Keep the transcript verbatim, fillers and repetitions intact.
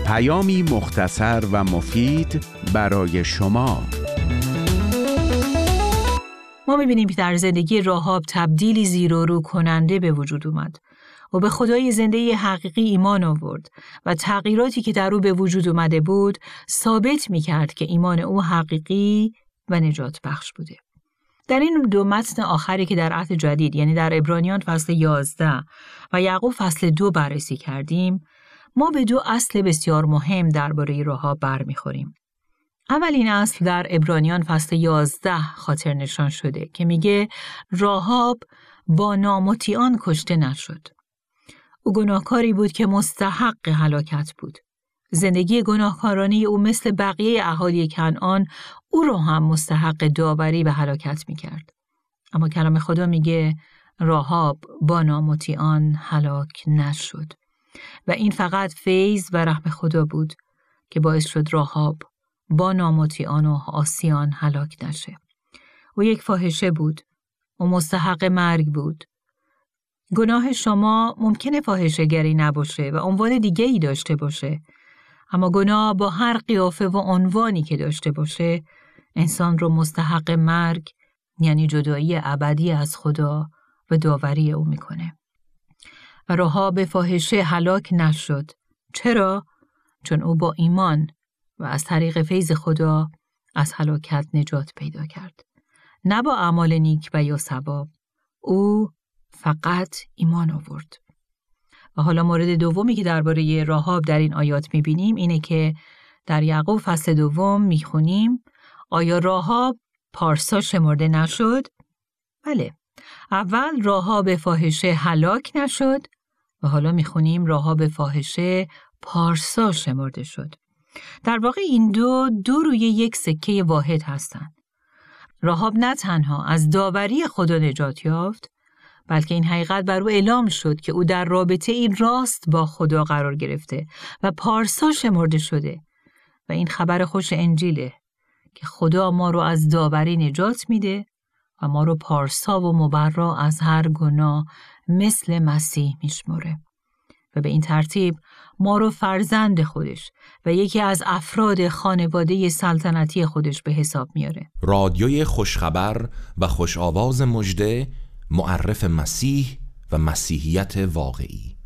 پیامی مختصر و مفید برای شما. ما می‌بینیم که در زندگی راهاب تبدیلی زیر و رو کننده به وجود اومد و به خدای زنده حقیقی ایمان آورد و تغییراتی که در او به وجود اومده بود ثابت می‌کرد که ایمان او حقیقی و نجات بخش بوده. در این دو متن آخری که در عهد جدید، یعنی در عبرانیان فصل یازده و یعقوب فصل دو بررسی کردیم، ما به دو اصل بسیار مهم درباره راهاب برمیخوریم. اولین اصل در عبرانیان فصل یازده خاطر نشان شده که میگه راهاب با نامطیعان کشته نشد. او گناهکاری بود که مستحق هلاکت بود. زندگی گناهکارانه او مثل بقیه اهالی کنعان او را هم مستحق داوری و هلاکت میکرد. اما کلام خدا میگه راهاب با نامطیعان هلاک نشد. و این فقط فیض و رحم خدا بود که باعث شد راهاب با نامطیعان و عاصیان هلاک نشه. او یک فاحشه بود و مستحق مرگ بود. گناه شما ممکنه فاحشه‌گری نباشه و عنوان دیگه ای داشته باشه، اما گناه با هر قیافه و عنوانی که داشته باشه انسان رو مستحق مرگ، یعنی جدایی ابدی از خدا و داوری او میکنه. و راهاب فاحشه هلاک نشد. چرا؟ چون او با ایمان و از طریق فیض خدا از هلاکت نجات پیدا کرد. نه با اعمال نیک و یا ثواب. او فقط ایمان آورد. و حالا مورد دومی که درباره راهاب در این آیات می‌بینیم اینه که در یعقوب فصل دوم می‌خونیم آیا راهاب پارسا شمرده نشد؟ بله. اول راهاب فاحشه هلاک نشد و حالا می‌خونیم راهاب فاحشه پارسا شمرده شد. در واقع این دو دو روی یک سکه واحد هستند. راهاب نه تنها از داوری خدا نجات یافت، بلکه این حقیقت بر او اعلام شد که او در رابطه این راست با خدا قرار گرفته و پارسا شمرده شده. و این خبر خوش انجیله که خدا ما رو از داوری نجات میده و ما رو پارسا و مبرا از هر گناه مثل مسیح میشمره. و به این ترتیب ما رو فرزند خودش و یکی از افراد خانواده سلطنتی خودش به حساب میاره. رادیوی خوشخبر و خوش آواز مژده، معرف مسیح و مسیحیت واقعی.